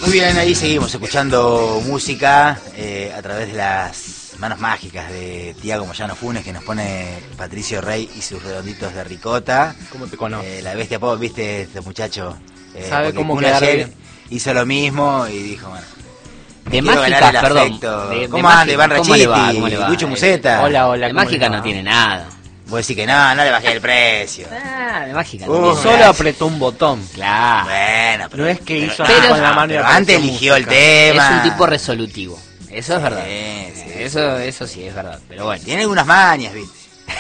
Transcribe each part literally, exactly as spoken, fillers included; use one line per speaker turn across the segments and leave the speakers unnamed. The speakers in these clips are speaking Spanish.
Muy bien, ahí seguimos escuchando música eh, a través de las manos mágicas de Tiago Moyano Funes, que nos pone Patricio Rey y sus redonditos de ricota.
¿Cómo te conoces?
Eh, la bestia pop, viste, este muchacho. Eh,
Sabe cómo
Kun
quedar
ayer
bien.
Hizo lo mismo y dijo, bueno.
De
quiero
mágica,
ganar el
perdón.
afecto.
De, de
¿Cómo anda, Iván
¿cómo le va?
Rachitti?
¿Cómo le va?
Lucho Museta.
Hola, hola.
De
¿cómo
mágica
le va?
no tiene nada.
Vos decís que no, no le bajé el precio.
Ah, de mágica
Uh,
no tiene
Solo
nada.
apretó un botón.
Claro.
Bueno, pero
No es que hizo
pero-
nada con la mano y
pero
apareció
antes eligió el
música.
tema.
Es un tipo resolutivo. Eso es
Sí,
verdad.
sí,
eso, eso sí es verdad. Pero bueno.
Tiene algunas mañas, viste.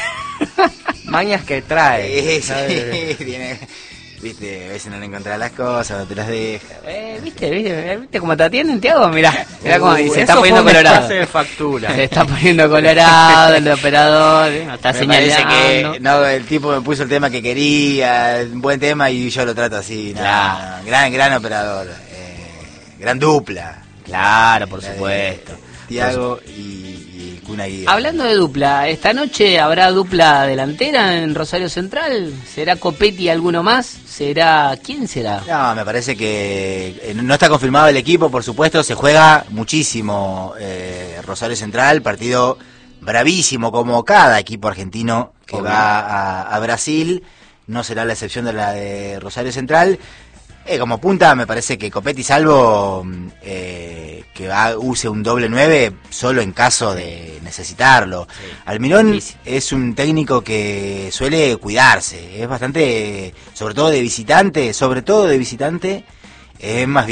Mañas que trae.
Sí,
¿sabes?
sí, tiene, viste, a veces no le encontrás las cosas, no te las deja.
Eh, ¿viste, viste, ¿Viste cómo te atienden, Tiago? Mirá, mirá cómo
Uh,
se
eso
está
fue
poniendo
un
colorado.
desfase de factura.
Se está poniendo colorado el operador. ¿eh? Nos está
Me parece
señalando.
que no, el tipo me puso el tema que quería, un buen tema y yo lo trato así. No,
Claro.
no, gran, gran operador, eh, gran dupla.
Claro, por
La de
supuesto.
Tiago y, y Kun Aguirre.
Hablando de dupla, ¿esta noche habrá dupla delantera en Rosario Central? ¿Será Copetti y alguno más? ¿Será quién será?
No, me parece que eh, no está confirmado el equipo, por supuesto, se juega muchísimo eh, Rosario Central, partido bravísimo como cada equipo argentino que
Obvio.
va a, a Brasil, no será la excepción de la de Rosario Central. Eh, como punta me parece que Copetti, salvo eh, que va, use un doble nueve solo en caso de necesitarlo.
Sí.
Almirón
Difícil.
es un técnico que suele cuidarse, es bastante, sobre todo de visitante, sobre todo de visitante, es más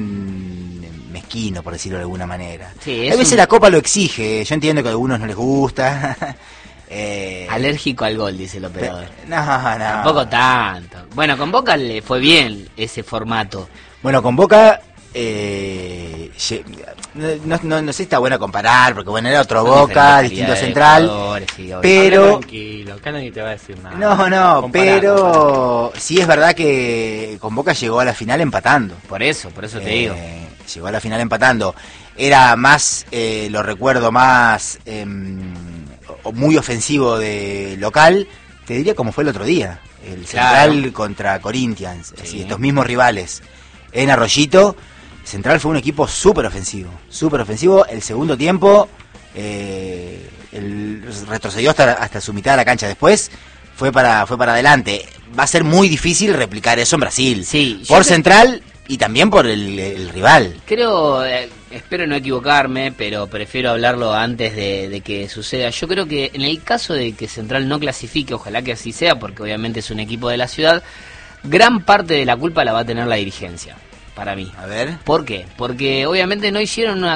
bien mezquino, por decirlo de alguna manera.
Sí,
a
es
veces
un-
la copa lo exige, yo entiendo que a algunos no les gusta. eh,
Alérgico al gol, dice el operador.
no, no.
Tampoco tanto. Bueno, con Boca le fue bien ese formato.
Bueno, con Boca, eh, lle- no, no, no sé si está bueno comparar, porque bueno, era otro
Son
Boca,
diferentes
distinto
calidades de
Central,
jugadores, sí, obvio.
pero...
Habla tranquilo, acá nadie te va a decir nada.
No, no,
Compará,
pero sí es verdad que con Boca llegó a la final empatando.
Por eso, por eso te
Eh,
digo.
Llegó a la final empatando. Era más, eh, lo recuerdo, más em, o- muy ofensivo de local. Te diría como fue el otro día. El
Claro.
Central contra Corinthians. Así,
Sí.
estos mismos rivales. En Arroyito, Central fue un equipo súper ofensivo. Súper ofensivo. El segundo tiempo eh, el- retrocedió hasta, hasta su mitad de la cancha. Después fue para, fue para adelante. Va a ser muy difícil replicar eso en Brasil.
Sí, yo
Por
creo-
Central y también por el, el rival.
Creo, eh, espero no equivocarme, pero prefiero hablarlo antes de, de que suceda. Yo creo que en el caso de que Central no clasifique, ojalá que así sea, porque obviamente es un equipo de la ciudad, gran parte de la culpa la va a tener la dirigencia, para mí.
A ver.
¿Por qué? Porque obviamente no hicieron una-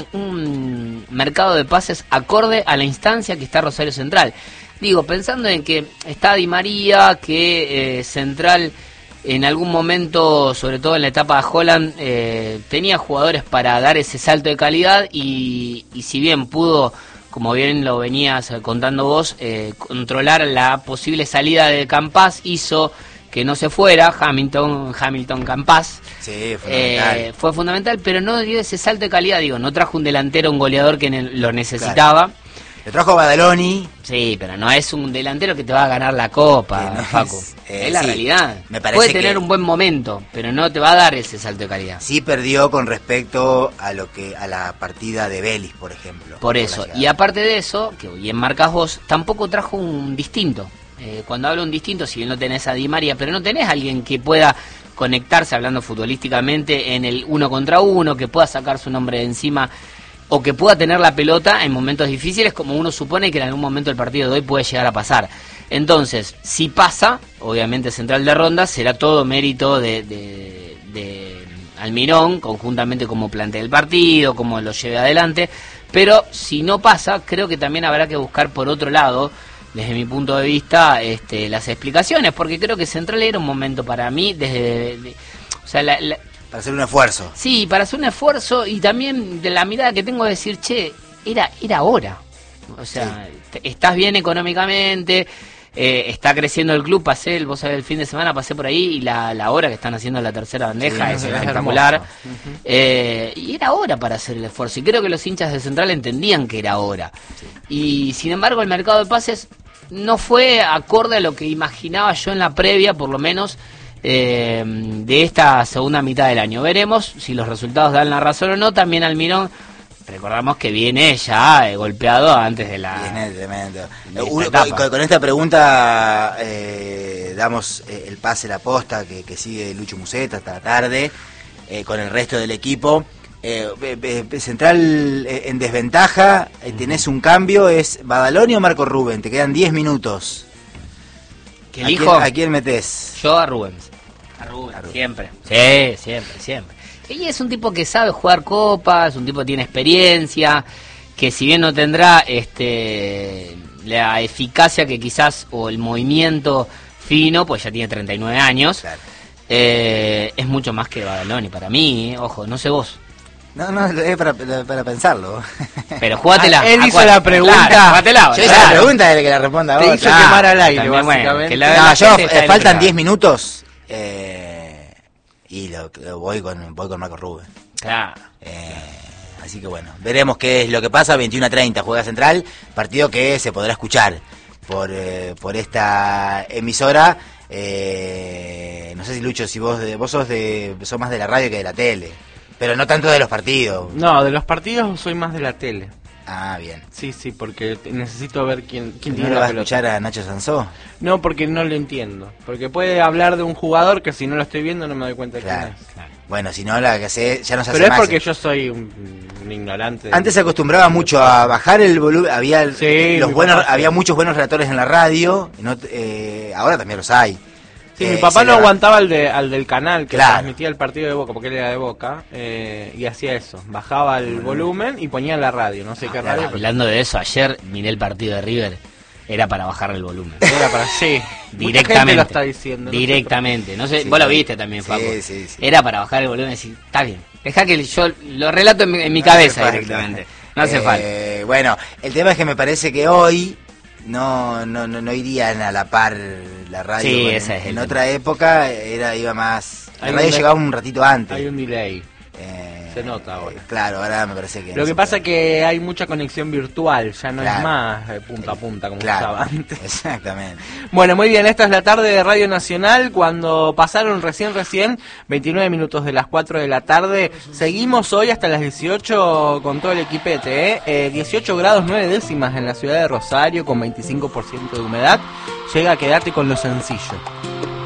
un mercado de pases acorde a la instancia que está Rosario Central. Digo, pensando en que está Di María, que eh, Central en algún momento, sobre todo en la etapa de Holland, eh, tenía jugadores para dar ese salto de calidad y, y si bien pudo, como bien lo venías contando vos, eh, controlar la posible salida de Campas, hizo que no se fuera Hamilton, Hamilton Campas.
Sí, fundamental.
Eh, fue fundamental, pero no dio ese salto de calidad, digo, no trajo un delantero, un goleador que ne- lo necesitaba.
Le trajo a Badaloni.
Sí, pero no es un delantero que te va a ganar la copa,
Que no es,
Facu.
eh,
es la
sí,
realidad.
me parece
Puede tener
que-
un buen momento, pero no te va a dar ese salto de calidad.
Sí perdió con respecto a lo que a la partida de Vélez, por ejemplo.
Por
la
eso.
llegada.
Y aparte de eso, que bien marcas vos, tampoco trajo un distinto. Eh, cuando hablo de un distinto, si bien no tenés a Di María, pero no tenés a alguien que pueda conectarse, hablando futbolísticamente, en el uno contra uno, que pueda sacar su nombre de encima o que pueda tener la pelota en momentos difíciles, como uno supone que en algún momento del partido de hoy puede llegar a pasar. Entonces, si pasa, obviamente Central de Ronda será todo mérito de, de, de Almirón, conjuntamente como plantea el partido, como lo lleve adelante, pero si no pasa, creo que también habrá que buscar por otro lado, desde mi punto de vista, este, las explicaciones, porque creo que Central era un momento para mí, desde... de- o sea, la, la-
Para hacer un esfuerzo.
Sí, para hacer un esfuerzo y también de la mirada que tengo de decir, che, era era hora. O sea, te- estás bien económicamente, eh, está creciendo el club, pasé, el, vos sabés, el fin de semana pasé por ahí y la, la hora que están haciendo la tercera bandeja
Sí,
es
es
espectacular.
hermoso. Ujú.
Eh, y era hora para hacer el esfuerzo. Y creo que los hinchas de Central entendían que era hora. Y sin embargo el mercado de pases no fue acorde a lo que imaginaba yo en la previa, por lo menos, eh, de esta segunda mitad del año. Veremos si los resultados dan la razón o no. También Almirón, recordamos que viene ya eh, golpeado antes de la...
Viene tremendo.
de esta
Uno,
etapa.
con, con esta pregunta eh, damos eh, el pase, la posta que, que sigue Lucho Musetta hasta la tarde, eh, con el resto del equipo. Eh, eh, eh, Central eh, en desventaja, eh, tenés un cambio, es Badaloni o Marco Rubén, te quedan diez minutos.
¿Que
¿A
elijo?
quién, ¿A quién metés?
Yo a Rubens. A Rubens,
A Rubens.
siempre. Sí, siempre, siempre. Y es un tipo que sabe jugar copas, un tipo que tiene experiencia, que si bien no tendrá este la eficacia que quizás, o el movimiento fino, pues ya tiene treinta y nueve años,
Claro.
eh, es mucho más que Badaloni para mí, eh, ojo, no sé vos.
No, no, es para, para pensarlo.
Pero jugátela.
Ah, él hizo
acuérdate,
la pregunta.
claro, jugátela,
Yo hice
claro.
la pregunta de que la responda
Te
ahora.
hizo
Claro,
quemar al aire,
también, bueno,
básicamente.
que la-
No,
la
yo,
gente
eh,
está del
faltan
otro lado.
diez minutos eh, y lo, lo voy con voy con Marco Rubén.
Claro.
Eh, así que bueno, veremos qué es lo que pasa. veintiuno a treinta juega Central, partido que se podrá escuchar por eh, por esta emisora. Eh, no sé si Lucho, si vos de, vos sos de sos más de la radio que de la tele, pero no tanto de los partidos.
No, de los partidos soy más de la tele.
Ah, bien.
Sí, sí, porque te- necesito ver quién, quién
¿No
tiene
lo
la
vas a
pelota.
escuchar a Nacho Sansó?
No, porque no lo entiendo. Porque puede hablar de un jugador que si no lo estoy viendo no me doy cuenta de
Claro.
quién es.
Claro.
Bueno, si no, la que sé, ya no se hace
Pero es
más.
porque yo soy un, un ignorante.
Antes se acostumbraba mucho a bajar el volumen, había
Sí,
los
mi
buenos,
papá sí.
había muchos buenos relatores en la radio, no, eh, ahora también los hay.
Sí,
Eh,
mi papá
se
no
le va-
aguantaba al, de, al del canal que
Claro.
transmitía el partido de Boca, porque él era de Boca, eh, y hacía eso. Bajaba el volumen y ponía la radio, no sé qué
claro,
radio. pero
Hablando de eso, ayer miré el partido de River, era para bajar el volumen.
Era para sí. Mucha
Directamente.
gente lo está diciendo. no sé
Directamente. No sé,
Sí.
vos lo viste también,
Sí,
Facu.
sí, sí.
Era para bajar el volumen y decir, está bien. Deja que yo lo relato en mi, en mi
No
cabeza
hace falta.
directamente. No hace
Eh,
falta.
Bueno, el tema es que me parece que hoy no no no, no irían a la par la radio.
Sí,
con-
ese es el
en
tema.
otra época era iba más. La
Hay
radio
un-
llegaba un ratito antes.
Hay un delay.
Eh,
se nota ahora.
Claro, ahora me parece que.
Lo
no
que
se
pasa
puede.
es que hay mucha conexión virtual, ya no
Claro.
es más eh, punta a punta como
Claro,
se usaba antes.
exactamente.
Bueno, muy bien, esta es la tarde de Radio Nacional, cuando pasaron recién, recién, veintinueve minutos de las cuatro de la tarde. Seguimos hoy hasta las dieciocho con todo el equipete, ¿eh? Eh, dieciocho grados nueve décimas en la ciudad de Rosario, con veinticinco por ciento de humedad. Llega a quedarte con lo sencillo.